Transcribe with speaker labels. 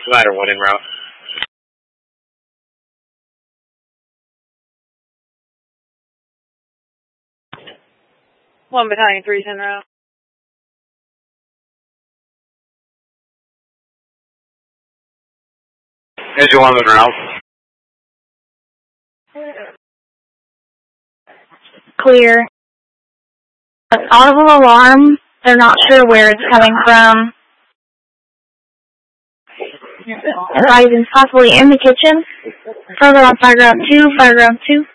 Speaker 1: Ladder 1 en route.
Speaker 2: 1 Battalion 3's en route.
Speaker 1: Engine 1 en route.
Speaker 3: Clear. An audible alarm. They're not sure where it's coming from. Horizon's possibly in the kitchen. Further on Fire Ground 2, Fire Ground 2.